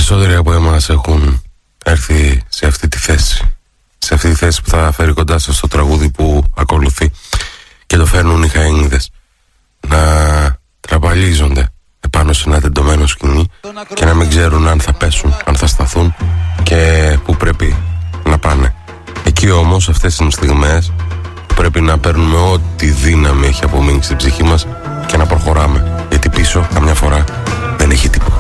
περισσότεροι από εμάς έχουν έρθει σε αυτή τη θέση. Σε αυτή τη θέση που θα φέρει κοντά σας το τραγούδι που ακολουθεί. Και το φέρνουν οι χαΐνιδες να τραπαλίζονται επάνω σε ένα τεντωμένο σκηνή και να μην ξέρουν αν θα πέσουν, αν θα σταθούν και πού πρέπει να πάνε. Εκεί όμως αυτές είναι στιγμές που πρέπει να παίρνουμε ό,τι δύναμη έχει απομείνει στην ψυχή μας και να προχωράμε, γιατί πίσω καμιά φορά δεν έχει τίποτα.